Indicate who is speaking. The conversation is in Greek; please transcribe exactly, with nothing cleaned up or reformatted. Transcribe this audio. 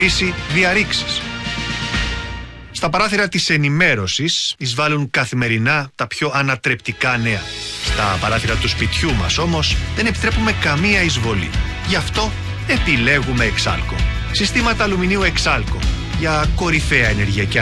Speaker 1: διαρρήξεις. Στα παράθυρα της ενημέρωσης εισβάλλουν καθημερινά τα πιο ανατρεπτικά νέα. Στα παράθυρα του σπιτιού μας όμως δεν επιτρέπουμε καμία εισβολή. Γι' αυτό επιλέγουμε Εξάλκο. Συστήματα αλουμινίου Εξάλκο για κορυφαία ενεργειακή